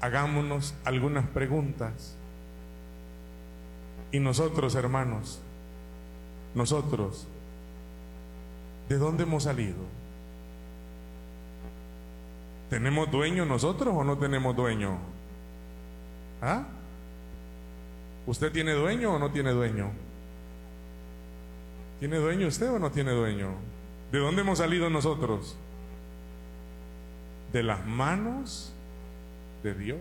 hagámonos algunas preguntas. Y nosotros, hermanos, nosotros, ¿de dónde hemos salido? ¿Tenemos dueño nosotros o no tenemos dueño? ¿Ah? ¿Usted tiene dueño o no tiene dueño? ¿Tiene dueño usted o no tiene dueño? ¿De dónde hemos salido nosotros? De las manos de Dios.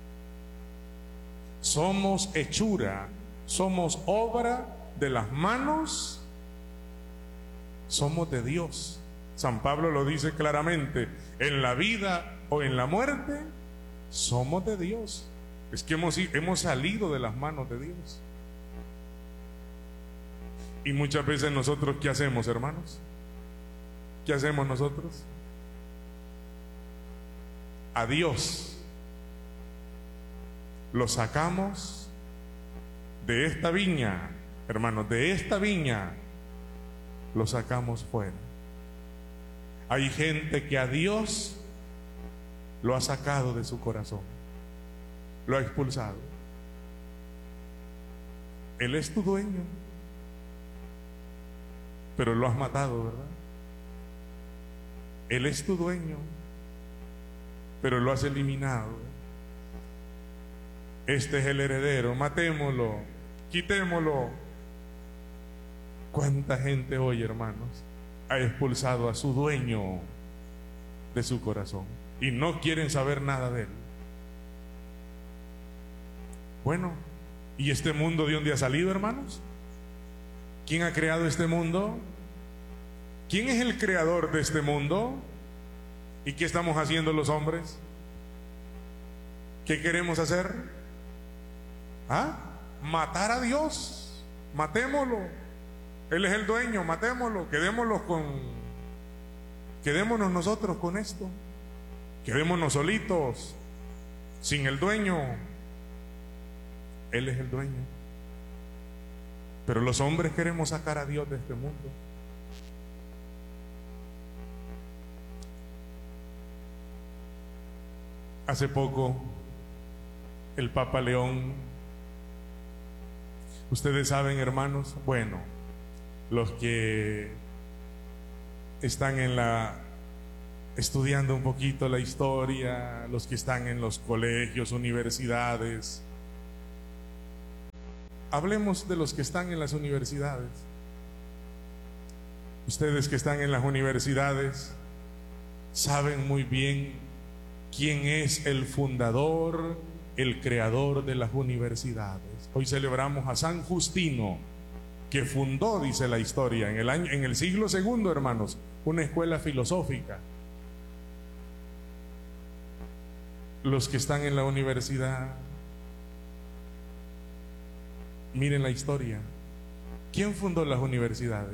Somos hechura, somos obra de las manos, somos de Dios. San Pablo lo dice claramente: en la vida o en la muerte, somos de Dios. Es que hemos salido de las manos de Dios. Y muchas veces nosotros, ¿qué hacemos, hermanos? ¿Qué hacemos nosotros? A Dios lo sacamos de esta viña, hermanos, de esta viña lo sacamos fuera. Hay gente que a Dios lo ha sacado de su corazón, lo ha expulsado. Él es tu dueño, pero lo has matado, ¿verdad? Él es tu dueño, pero lo has eliminado. Este es el heredero, matémoslo, quitémoslo. ¿Cuánta gente hoy, hermanos, ha expulsado a su dueño de su corazón y no quieren saber nada de él? Bueno, ¿y este mundo de dónde ha salido, hermanos? ¿Quién ha creado este mundo? ¿Quién es el creador de este mundo? ¿Y qué estamos haciendo los hombres? ¿Qué queremos hacer? ¿Ah? Matar a Dios. Matémoslo. Él es el dueño, matémoslo. Quedémonos nosotros con esto. Quedémonos solitos, sin el dueño. Él es el dueño. Pero los hombres queremos sacar a Dios de este mundo. Hace poco, el Papa León, ustedes saben, hermanos, bueno, los que están estudiando un poquito la historia, los que están en los colegios, universidades, hablemos de los que están en las universidades. Ustedes que están en las universidades saben muy bien quién es el fundador, el creador de las universidades. Hoy celebramos a San Justino, que fundó, dice la historia, en el siglo II, hermanos, una escuela filosófica. Los que están en la universidad, miren la historia. ¿Quién fundó las universidades?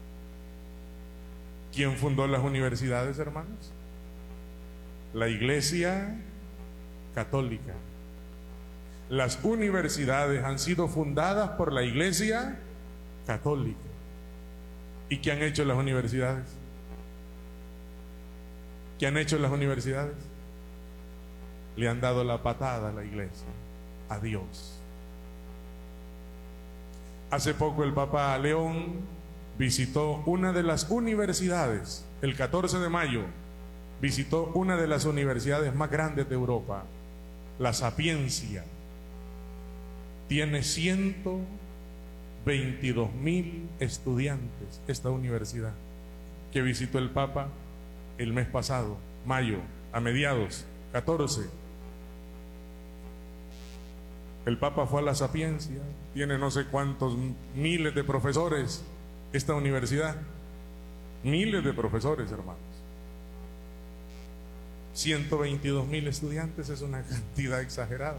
¿Quién fundó las universidades, hermanos? La Iglesia Católica. Las universidades han sido fundadas por la Iglesia Católica. ¿Y qué han hecho las universidades? ¿Qué han hecho las universidades? Le han dado la patada a la Iglesia, a Dios. Hace poco el Papa León visitó una de las universidades, el 14 de mayo, visitó una de las universidades más grandes de Europa, la Sapienza. Tiene 122,000 estudiantes esta universidad, que visitó el Papa el mes pasado, mayo, a mediados, 14. El Papa fue a la Sapienza, tiene no sé cuántos miles de profesores esta universidad, miles de profesores, hermanos. 122,000 estudiantes es una cantidad exagerada.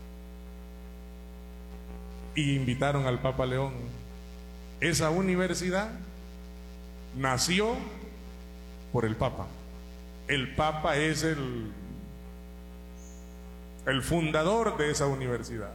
Y invitaron al Papa León. Esa universidad nació por el Papa. El Papa es el fundador de esa universidad.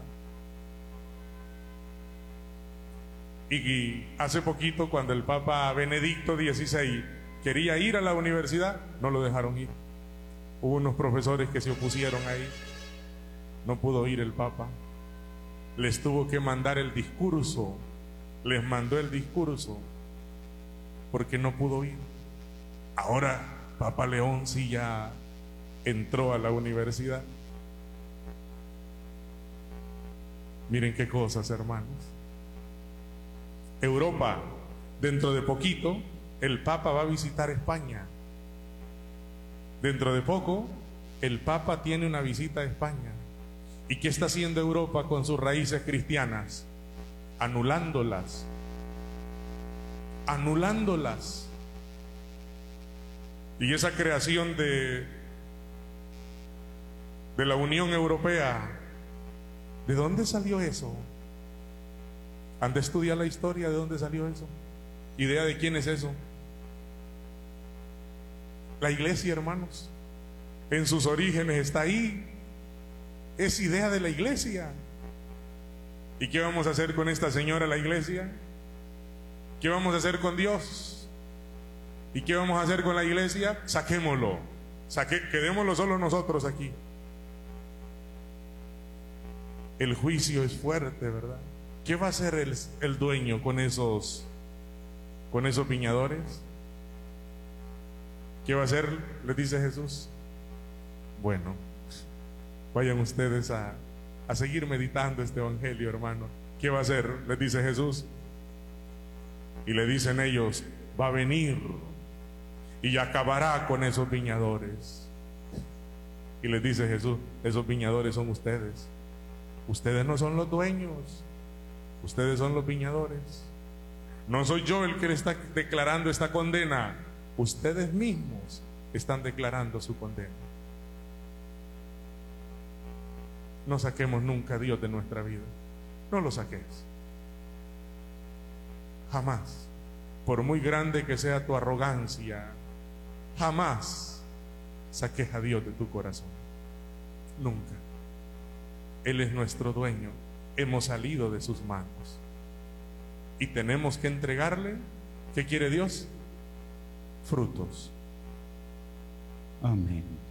Y hace poquito, cuando el Papa Benedicto XVI quería ir a la universidad, no lo dejaron ir. Hubo unos profesores que se opusieron ahí. No pudo ir el Papa. Les tuvo que mandar el discurso. Les mandó el discurso porque no pudo ir. Ahora Papa León sí ya entró a la universidad. Miren qué cosas, hermanos. Europa, dentro de poquito, el Papa va a visitar España. Dentro de poco, el Papa tiene una visita a España. ¿Y qué está haciendo Europa con sus raíces cristianas? Anulándolas. Anulándolas. Y esa creación de la Unión Europea, ¿de dónde salió eso? ¿Han de estudiar la historia de dónde salió eso? ¿Idea de quién es eso? La iglesia, hermanos. En sus orígenes está ahí. Es idea de la iglesia. ¿Y qué vamos a hacer con esta señora, la iglesia? ¿Qué vamos a hacer con Dios? ¿Y qué vamos a hacer con la iglesia? Saquémoslo. Quedémoslo solo nosotros aquí. El juicio es fuerte, ¿verdad? ¿Qué va a hacer el dueño con esos viñadores? ¿Qué va a hacer? Les dice Jesús. Bueno, vayan ustedes a seguir meditando este evangelio, hermano. ¿Qué va a hacer? Les dice Jesús. Y le dicen ellos, va a venir y acabará con esos viñadores. Y les dice Jesús, esos viñadores son ustedes. Ustedes no son los dueños, ustedes son los viñadores. No soy yo el que le está declarando esta condena. Ustedes mismos están declarando su condena. No saquemos nunca a Dios de nuestra vida. No lo saques. Jamás. Por muy grande que sea tu arrogancia, jamás saques a Dios de tu corazón. Nunca. Él es nuestro dueño. Hemos salido de sus manos. Y tenemos que entregarle. ¿Qué quiere Dios? Frutos. Amén.